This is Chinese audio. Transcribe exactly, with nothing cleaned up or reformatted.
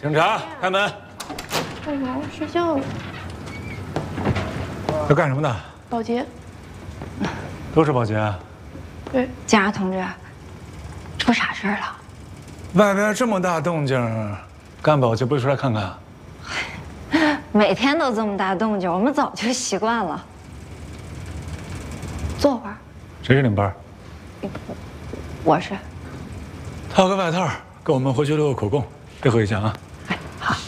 警察，开门！ 干啥？睡觉了。 要干什么的？ 保洁。 都是保洁啊？ 对。 警察同志，出啥事儿了？ 外边这么大动静，干保洁不出来看看？ 每天都这么大动静，我们早就习惯了。坐会儿。 谁是领班？ 我是。 套个外套，跟我们回去录个口供，配合一下啊。